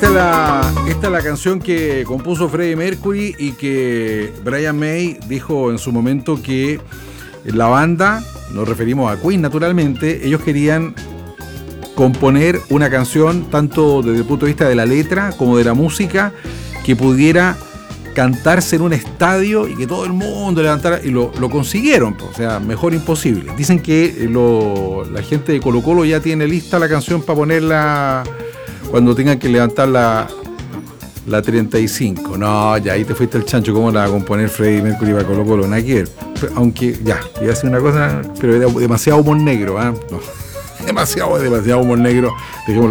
Esta es la canción que compuso Freddie Mercury y que Brian May dijo en su momento que la banda, nos referimos a Queen naturalmente, ellos querían componer una canción tanto desde el punto de vista de la letra como de la música que pudiera cantarse en un estadio y que todo el mundo levantara, y lo consiguieron, o sea, mejor imposible. Dicen que la gente de Colo Colo ya tiene lista la canción para ponerla cuando tengan que levantar la 35. No, ya ahí te fuiste el chancho. ¿Cómo la va a componer Freddie Mercury para Colo Colo? Nada que ver. Aunque ya, iba a decir una cosa, pero era demasiado humor negro, ¿eh? No, demasiado humor negro. Dejémoslo